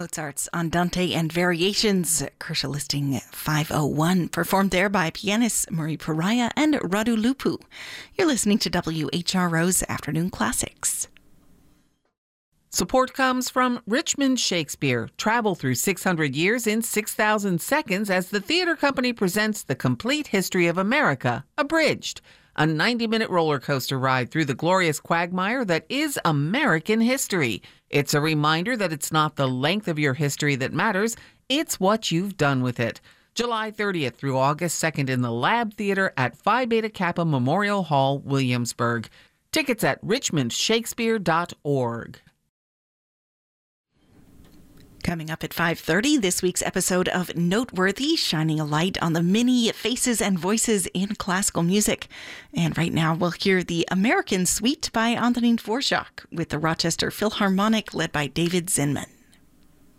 Mozart's Andante and Variations, Kershaw Listing 501, performed there by pianists Murray Pariah and Radu Lupu. You're listening to WHRO's Afternoon Classics. Support comes from Richmond Shakespeare. Travel through 600 years in 6,000 seconds as the theater company presents The Complete History of America, Abridged, a 90-minute roller coaster ride through the glorious quagmire that is American history. It's a reminder that it's not the length of your history that matters, it's what you've done with it. July 30th through August 2nd in the Lab Theater at Phi Beta Kappa Memorial Hall, Williamsburg. Tickets at richmondshakespeare.org. Coming up at 5:30, this week's episode of Noteworthy, shining a light on the many faces and voices in classical music. And right now we'll hear the American Suite by Antonin Dvorak with the Rochester Philharmonic led by David Zinman.